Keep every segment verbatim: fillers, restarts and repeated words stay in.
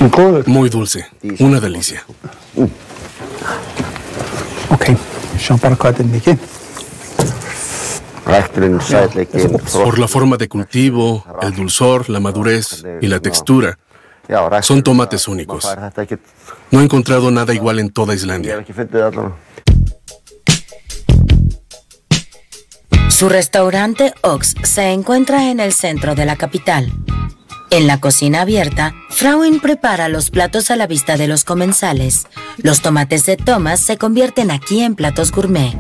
Muy dulce, una delicia. Ok, sjá bara hvað þetta er mikið. Por la forma de cultivo, el dulzor, la madurez y la textura, son tomates únicos. No he encontrado nada igual en toda Islandia. Su restaurante Ox se encuentra en el centro de la capital. En la cocina abierta, Frauen prepara los platos a la vista de los comensales. Los tomates de Thomas se convierten aquí en platos gourmet.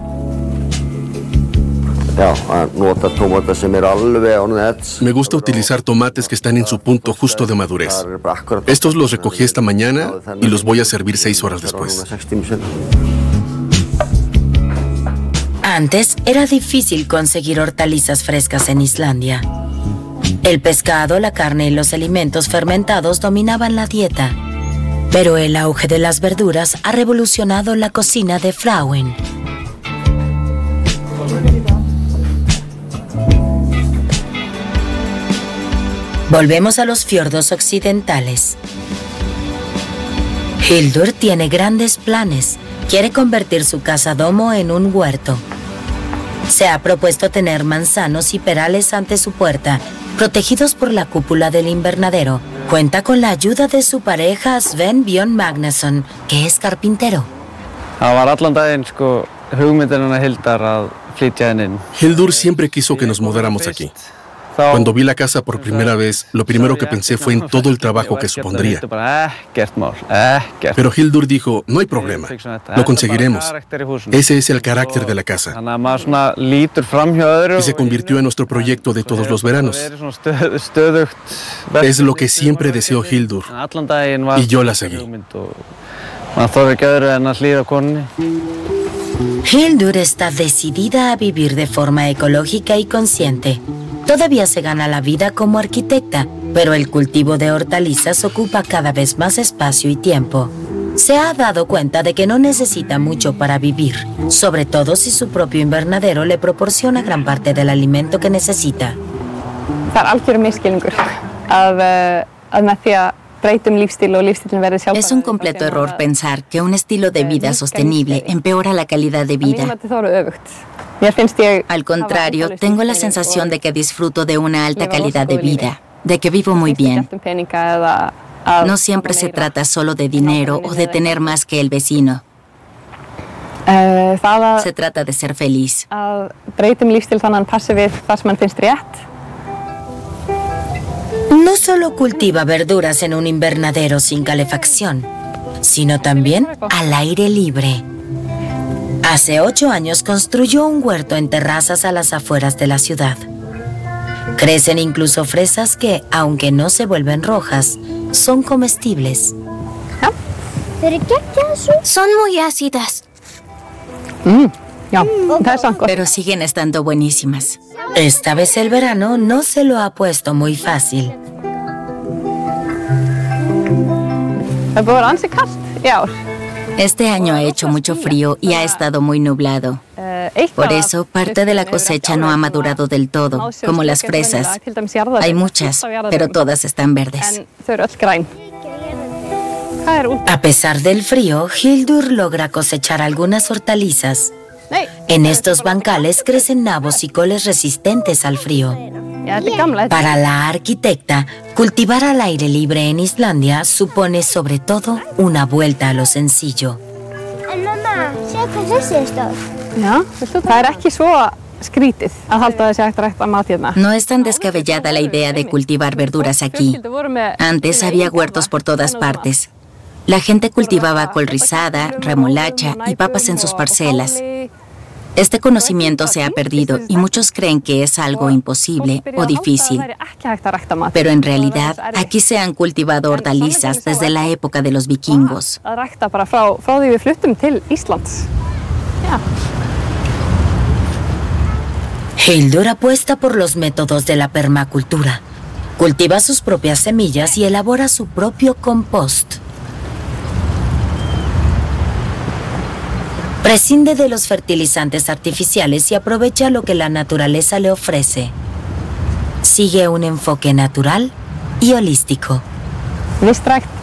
Me gusta utilizar tomates que están en su punto justo de madurez. Estos los recogí esta mañana y los voy a servir seis horas después. Antes era difícil conseguir hortalizas frescas en Islandia. El pescado, la carne y los alimentos fermentados dominaban la dieta. Pero el auge de las verduras ha revolucionado la cocina de Frauen. Volvemos a los fiordos occidentales. Hildur tiene grandes planes. Quiere convertir su casa domo en un huerto. Se ha propuesto tener manzanos y perales ante su puerta, protegidos por la cúpula del invernadero. Cuenta con la ayuda de su pareja Sven Björn Magnusson, que es carpintero. Hildur siempre quiso que nos mudáramos aquí. Cuando vi la casa por primera vez, lo primero que pensé fue en todo el trabajo que supondría. Pero Hildur dijo, no hay problema, lo conseguiremos. Ese es el carácter de la casa. Y se convirtió en nuestro proyecto de todos los veranos. Es lo que siempre deseó Hildur, y yo la seguí. Hildur está decidida a vivir de forma ecológica y consciente. Todavía se gana la vida como arquitecta, pero el cultivo de hortalizas ocupa cada vez más espacio y tiempo. Se ha dado cuenta de que no necesita mucho para vivir, sobre todo si su propio invernadero le proporciona gran parte del alimento que necesita. Es un completo error pensar que un estilo de vida sostenible empeora la calidad de vida. Al contrario, tengo la sensación de que disfruto de una alta calidad de vida, de que vivo muy bien. No siempre se trata solo de dinero o de tener más que el vecino. Se trata de ser feliz. No solo cultiva verduras en un invernadero sin calefacción, sino también al aire libre. Hace ocho años construyó un huerto en terrazas a las afueras de la ciudad. Crecen incluso fresas que, aunque no se vuelven rojas, son comestibles. Son muy ácidas. Pero siguen estando buenísimas. Esta vez el verano no se lo ha puesto muy fácil. Este año ha hecho mucho frío y ha estado muy nublado. Por eso, parte de la cosecha no ha madurado del todo, como las fresas. Hay muchas, pero todas están verdes. A pesar del frío, Hildur logra cosechar algunas hortalizas. En estos bancales crecen nabos y coles resistentes al frío. Para la arquitecta, cultivar al aire libre en Islandia supone sobre todo una vuelta a lo sencillo. No es tan descabellada la idea de cultivar verduras aquí. Antes había huertos por todas partes. La gente cultivaba col rizada, remolacha y papas en sus parcelas. Este conocimiento se ha perdido y muchos creen que es algo imposible o difícil. Pero en realidad, aquí se han cultivado hortalizas desde la época de los vikingos. Hildur apuesta por los métodos de la permacultura. Cultiva sus propias semillas y elabora su propio compost. Prescinde de los fertilizantes artificiales y aprovecha lo que la naturaleza le ofrece. Sigue un enfoque natural y holístico.